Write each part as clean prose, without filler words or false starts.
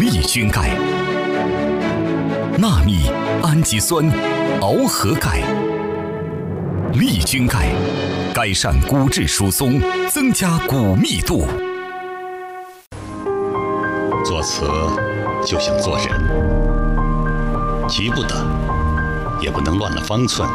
利菌钙、纳米氨基酸螯合钙。利菌钙改善骨质疏松，增加骨密度。 作词就像做人，急不得，也不能乱了方寸。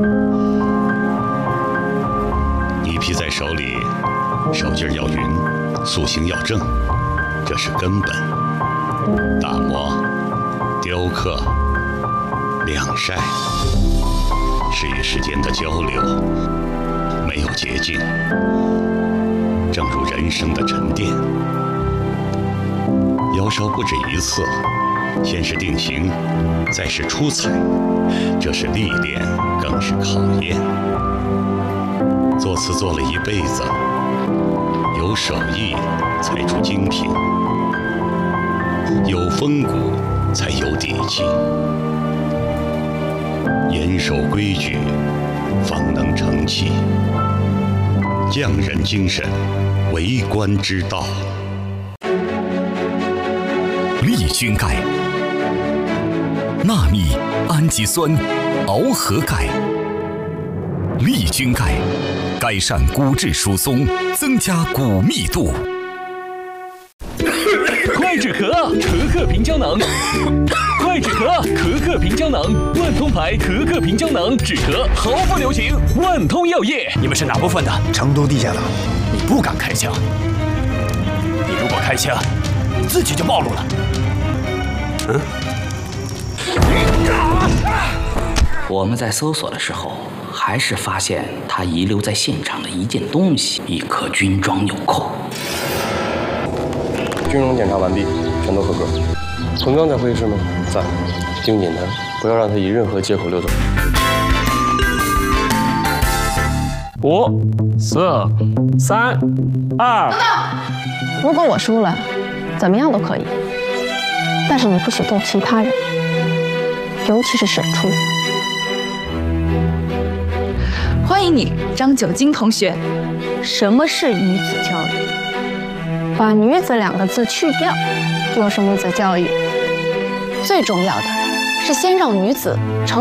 泥皮在手里，手劲儿要匀，塑形要正，这是根本。打磨、雕刻、晾晒，是与时间的交流，没有捷径。正如人生的沉淀，窑烧不止一次，先是定型，再是出彩，这是历练，更是考验。作词做了一辈子，有手艺才出精品，有风骨才有底气，严守规矩，方能成器。匠人精神，为官之道。 利菌钙、纳米氨基酸螯合钙。利菌钙改善骨质疏松，增加骨密度。 快止咳，咳咳平胶囊。快止咳，咳咳平胶囊，万通牌咳咳平胶囊，止咳毫不留情。万通药业， 你们是哪部分的？ 成都地下党。 你不敢开枪，你如果开枪，你自己就暴露了。 我们在搜索的时候，还是发现他遗留在现场的一件东西，一颗军装纽扣。 军容检查完毕，全都合格。彭刚在会议室吗？在，盯紧他，不要让他以任何借口溜走。 5、4、3、2。 如果我输了，怎么样都可以，但是你不许动其他人，尤其是沈初。 欢迎你，张九金同学。 什么是女子教育？把女子2个字去掉，就是女子教育。最重要的是先让女子成